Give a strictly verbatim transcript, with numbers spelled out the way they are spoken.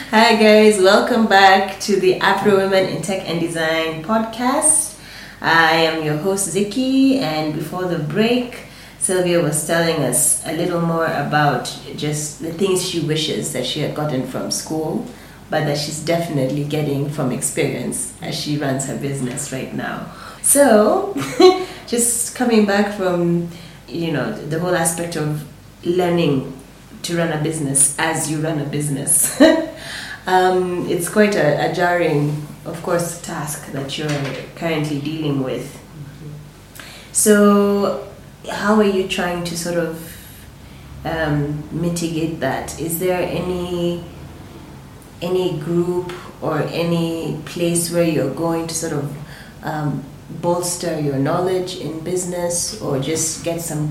Hi guys, welcome back to the Afro Women in Tech and Design podcast. I am your host Ziki, and before the break, Sylvia was telling us a little more about just the things she wishes that she had gotten from school, but that she's definitely getting from experience as she runs her business right now. So, just coming back from, you know, the whole aspect of learning to run a business as you run a business. um, it's quite a, a jarring, of course, task that you're currently dealing with. So, how are you trying to sort of um, mitigate that? Is there any any group or any place where you're going to sort of um, bolster your knowledge in business, or just get some